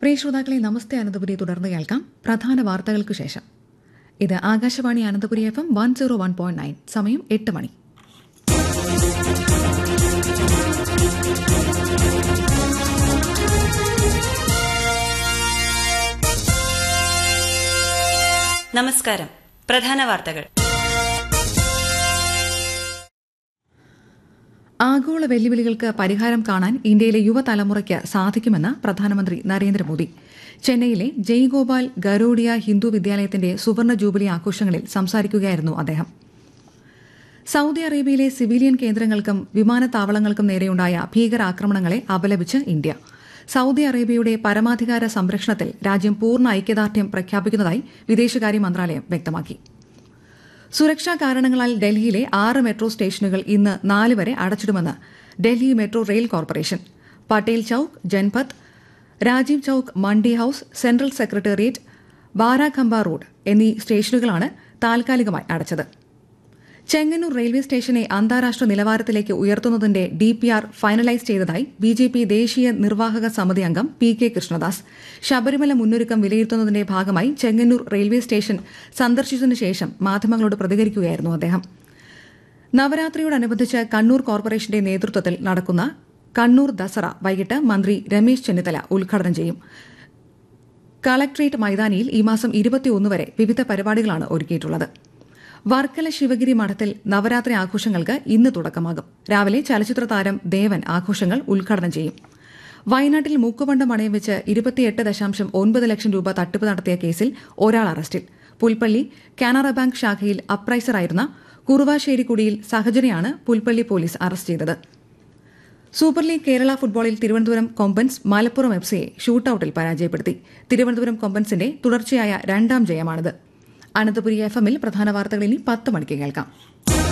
പ്രിയ ശ്രോതാക്കളെ, നമസ്തേ അനന്തപുരി തുടർന്ന് കേൾക്കാം പ്രധാന വാർത്തകൾക്ക് ശേഷം. ഇത് ആകാശവാണി അനന്തപുരി FM 101.9. സമയം 8 മണി. നമസ്കാരം. പ്രധാന വാർത്തകൾ. ആഗോള വെല്ലുവിളികൾക്ക് പരിഹാരം കാണാൻ ഇന്ത്യയിലെ യുവതലമുറയ്ക്ക് സാധിക്കുമെന്ന് പ്രധാനമന്ത്രി നരേന്ദ്രമോദി. ചെന്നൈയിലെ ജയ്ഗോപാൽ ഗരോഡിയ ഹിന്ദു വിദ്യാലയത്തിന്റെ സുവർണ ജൂബിലി ആഘോഷങ്ങളിൽ സംസാരിക്കുകയായിരുന്നു അദ്ദേഹം. സൌദി അറേബ്യയിലെ സിവിലിയൻ കേന്ദ്രങ്ങൾക്കും വിമാനത്താവളങ്ങൾക്കും നേരെയുണ്ടായ ഭീകരാക്രമണങ്ങളെ അപലപിച്ച് ഇന്ത്യ. സൌദി അറേബ്യയുടെ പരമാധികാര സംരക്ഷണത്തിൽ രാജ്യം പൂർണ്ണ ഐക്യദാർഢ്യം പ്രഖ്യാപിക്കുന്നതായി വിദേശകാര്യ മന്ത്രാലയം വ്യക്തമാക്കി. സുരക്ഷാ കാരണങ്ങളാൽ ഡൽഹിയിലെ 6 മെട്രോ സ്റ്റേഷനുകൾ ഇന്ന് 4 വരെ അടച്ചിടുമെന്ന് Delhi metro rail corporation. Patel chowk, Janpath, Rajeev chowk, മണ്ഡി ഹൌസ്, സെൻട്രൽ സെക്രട്ടേറിയറ്റ്, ബാരാഖമ്പ റോഡ് എന്നീ സ്റ്റേഷനുകളാണ് താൽക്കാലികമായി അടച്ചത്. ചെങ്ങന്നൂർ റെയിൽവേ സ്റ്റേഷനെ അന്താരാഷ്ട്ര നിലവാരത്തിലേക്ക് ഉയർത്തുന്നതിന്റെ DPR ഫൈനലൈസ് ചെയ്തതായി BJP ദേശീയ നിർവാഹക സമിതി അംഗം PK കൃഷ്ണദാസ്. ശബരിമല മുന്നൊരുക്കം വിലയിരുത്തുന്നതിന്റെ ഭാഗമായി ചെങ്ങന്നൂർ റെയിൽവേ സ്റ്റേഷൻ സന്ദർശിച്ചതിനു ശേഷം മാധ്യമങ്ങളോട് പ്രതികരിക്കുകയായിരുന്നു അദ്ദേഹം. നവരാത്രിയോടനുബന്ധിച്ച് കണ്ണൂർ കോർപ്പറേഷന്റെ നേതൃത്വത്തിൽ നടക്കുന്ന കണ്ണൂർ ദസറ വൈകിട്ട് മന്ത്രി രമേശ് ചെന്നിത്തല ഉദ്ഘാടനം ചെയ്യും. കളക്ട്രേറ്റ് മൈതാനിയിൽ ഈ മാസം 21 വരെ വിവിധ പരിപാടികളാണ് ഒരുക്കിയിട്ടുള്ളത്. വർക്കല ശിവഗിരി മഠത്തിൽ നവരാത്രി ആഘോഷങ്ങൾക്ക് ഇന്ന് തുടക്കമാകും. രാവിലെ ചലച്ചിത്ര താരം ദേവൻ ആഘോഷങ്ങൾ ഉദ്ഘാടനം ചെയ്യും. വയനാട്ടിൽ മൂക്കുപണ്ടം പണയം വെച്ച് 28.9 ലക്ഷം രൂപ തട്ടിപ്പ് നടത്തിയ കേസിൽ ഒരാൾ അറസ്റ്റിൽ. പുൽപ്പള്ളി കാനറ ബാങ്ക് ശാഖയിൽ അപ്രൈസറായിരുന്ന കുറുവാശ്ശേരിക്കുടിയിൽ സഹചര്യയാണ് പുൽപ്പള്ളി പോലീസ് അറസ്റ്റ് ചെയ്തത്. സൂപ്പർ ലീഗ് കേരള ഫുട്ബോളിൽ തിരുവനന്തപുരം കൊമ്പൻസ് മലപ്പുറം FCയെ ഷൂട്ടൌട്ടിൽ പരാജയപ്പെടുത്തി. തിരുവനന്തപുരം കൊമ്പൻസിന്റെ തുടർച്ചയായ 2ാം ജയമാണിത്. അനന്തപുരി FM-ൽ പ്രധാന വാർത്തകൾ ഇനി 10 മണിക്ക് കേൾക്കാം.